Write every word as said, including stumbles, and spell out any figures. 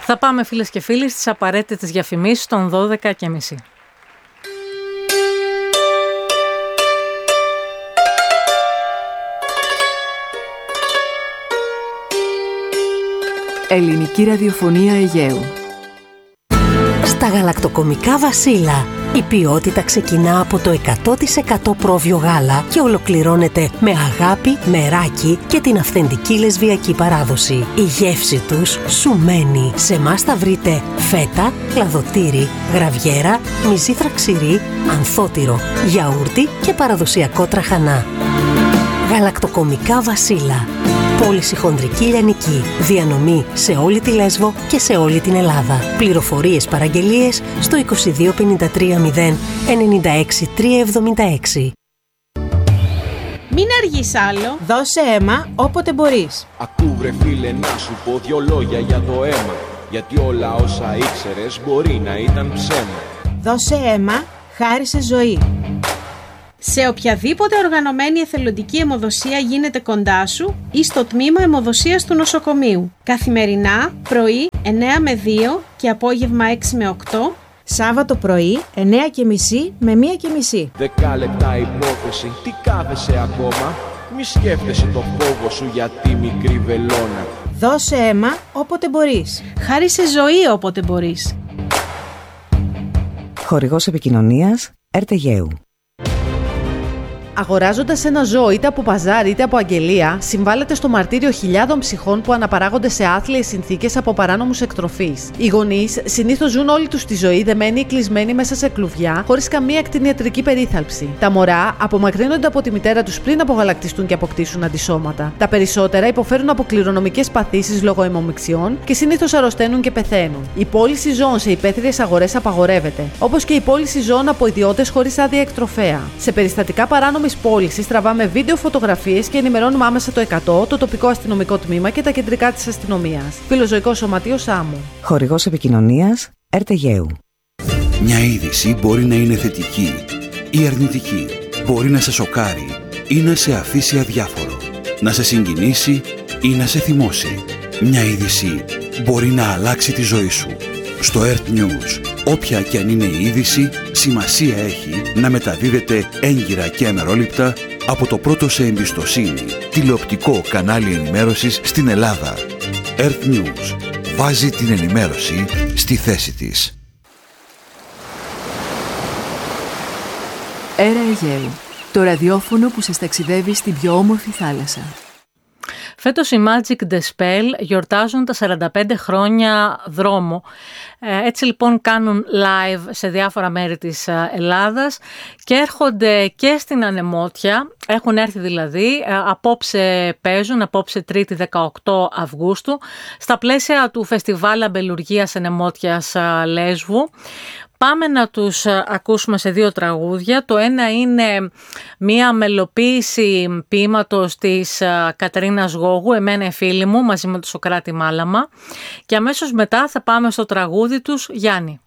Θα πάμε φίλες και φίλοι στις απαραίτητες διαφημίσεις των δώδεκα και μισή. Ελληνική ραδιοφωνία Αιγαίου. Στα γαλακτοκομικά Βασίλα, η ποιότητα ξεκινά από το εκατό τοις εκατό πρόβιο γάλα και ολοκληρώνεται με αγάπη, μεράκι και την αυθεντική λεσβιακή παράδοση. Η γεύση τους σου μένει. Σε εμάς θα βρείτε φέτα, κλαδοτήρι, γραβιέρα, μυζήθρα ξηρή, ανθότυρο, γιαούρτι και παραδοσιακό τραχανά. Γαλακτοκομικά Βασίλα. Πώληση χονδρική λιανική. Διανομή σε όλη τη Λέσβο και σε όλη την Ελλάδα. Πληροφορίες παραγγελίες στο είκοσι δύο πενήντα τρία μηδέν ενενήντα έξι τριακόσια εβδομήντα έξι. Μην αργείς άλλο. Δώσε αίμα όποτε μπορείς. Ακού βρε φίλε να σου πω δυο λόγια για το αίμα. Γιατί όλα όσα ήξερες μπορεί να ήταν ψέμα. Δώσε αίμα, χάρισε ζωή. Σε οποιαδήποτε οργανωμένη εθελοντική αιμοδοσία γίνεται κοντά σου ή στο τμήμα αιμοδοσίας του νοσοκομείου. Καθημερινά, πρωί εννέα με δύο και απόγευμα έξι με οκτώ. Σάββατο πρωί εννέα και μισή με μία και μισή. Δέκα λεπτά υπόθεση, τι κάθεσαι ακόμα. Μη σκέφτεσαι το φόβο σου για τη μικρή βελόνα. Δώσε αίμα όποτε μπορείς. Χάρισε ζωή όποτε μπορείς. Χορηγός επικοινωνίας ΕΡΤ Αιγαίου. Αγοράζοντας ένα ζώο είτε από παζάρι είτε από αγγελία, συμβάλλεται στο μαρτύριο χιλιάδων ψυχών που αναπαράγονται σε άθλιες συνθήκες από παράνομους εκτροφείς. Οι γονείς συνήθως ζουν όλη τους τη ζωή δεμένοι ή κλεισμένοι μέσα σε κλουβιά, χωρίς καμία κτηνιατρική περίθαλψη. Τα μωρά απομακρύνονται από τη μητέρα τους πριν απογαλακτιστούν και αποκτήσουν αντισώματα. Τα περισσότερα υποφέρουν από κληρονομικές παθήσεις λόγω αιμομιξιών και συνήθως αρρωσταίνουν και πεθαίνουν. Η πώληση ζώων σε υπαίθριες αγορές απαγορεύεται, όπως και η πώληση ζώων από ιδιώτες χωρίς άδεια εκτροφέα. Σε περιστατικά παράνομης πώλησης τραβάμε βίντεο, φωτογραφίες και ενημερώνουμε άμεσα το εκατό, το τοπικό αστυνομικό τμήμα και τα κεντρικά της αστυνομίας. Φιλοζωικό Σωματείο Σάμου. Χορηγός επικοινωνίας ΕΡΤ Αιγαίου. Μια είδηση μπορεί να είναι θετική ή αρνητική. Μπορεί να σε σοκάρει ή να σε αφήσει αδιάφορο. Να σε συγκινήσει ή να σε θυμώσει. Μια είδηση μπορεί να αλλάξει τη ζωή σου. Στο ΕΡΤ News, όποια και αν είναι η είδηση, σημασία έχει να μεταδίδεται έγκυρα και αμερόληπτα από το πρώτο σε εμπιστοσύνη τηλεοπτικό κανάλι ενημέρωσης στην Ελλάδα. ΕΡΤ News βάζει την ενημέρωση στη θέση της. Έρα Αιγαίου, το ραδιόφωνο που σας ταξιδεύει στην πιο όμορφη θάλασσα. Φέτος οι Magic The Spell γιορτάζουν τα σαράντα πέντε χρόνια δρόμο. Έτσι λοιπόν κάνουν live σε διάφορα μέρη της Ελλάδας και έρχονται και στην Ανεμότια. Έχουν έρθει δηλαδή, απόψε παίζουν, απόψε Τρίτη δεκαοκτώ Αυγούστου, στα πλαίσια του Φεστιβάλ Αμπελουργίας Ανεμότιας Λέσβου. Πάμε να τους ακούσουμε σε δύο τραγούδια. Το ένα είναι μία μελοποίηση ποίηματος της Κατερίνας Γόγου, «Εμένα η φίλη μου», μαζί με το Σωκράτη Μάλαμα. Και αμέσως μετά θα πάμε στο τραγούδι τους «Γιάννη».